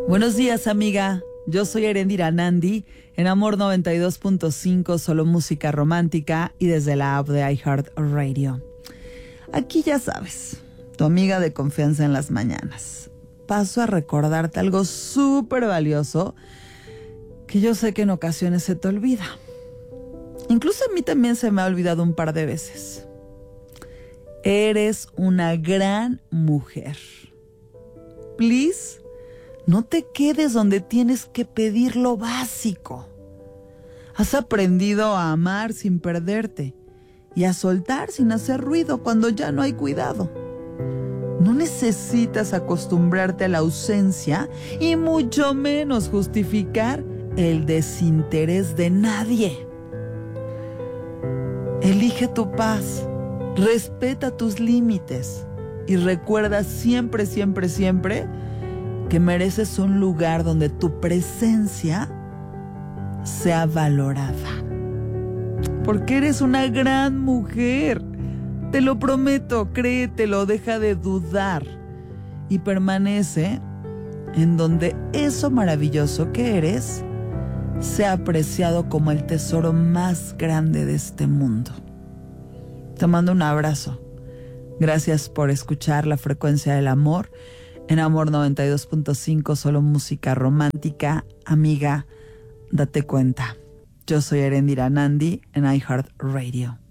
Buenos días, amiga. Yo soy Erendira Nandi, en Amor 92.5, solo música romántica y desde la app de iHeartRadio. Aquí ya sabes, tu amiga de confianza en las mañanas. Paso a recordarte algo súper valioso que yo sé que en ocasiones se te olvida. Incluso a mí también se me ha olvidado un par de veces. Eres una gran mujer. Please, no te quedes donde tienes que pedir lo básico. Has aprendido a amar sin perderte y a soltar sin hacer ruido cuando ya no hay cuidado. No necesitas acostumbrarte a la ausencia y mucho menos justificar el desinterés de nadie. Elige tu paz, respeta tus límites y recuerda siempre, siempre, siempre que mereces un lugar donde tu presencia sea valorada. Porque eres una gran mujer. Te lo prometo, créetelo, deja de dudar y permanece en donde eso maravilloso que eres sea apreciado como el tesoro más grande de este mundo. Te mando un abrazo. Gracias por escuchar La Frecuencia del Amor en Amor 92.5, solo música romántica. Amiga, date cuenta. Yo soy Erendira Nandi en iHeartRadio.